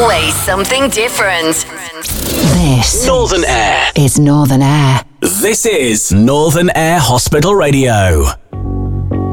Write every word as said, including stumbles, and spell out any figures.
always something different. This Northern Air is Northern Air. This is Northern Air Hospital Radio.